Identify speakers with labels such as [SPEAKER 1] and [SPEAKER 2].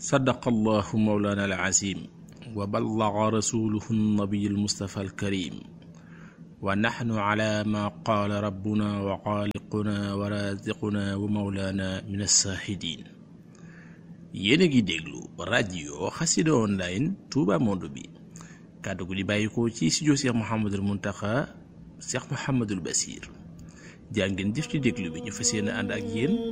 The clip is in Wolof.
[SPEAKER 1] sadaqallahu mawlana al-azim wa ballaga rasuluhu nabiy al-mustafa al-karim wa nahnu ala ma qaala rabbuna wa xaaliquna wa raziquna wa mawlana min as-sahidin. yéen a ngi déglu rajo Xassida online Touba Monde bi kàddu gu di bàyyikoo ci studio Cheikh Mouhamadul Mountakha Cheikh Mouhamadul Bassir jaa ngeen jëf ci déglu bi ñu fas yéene ànd ak yéen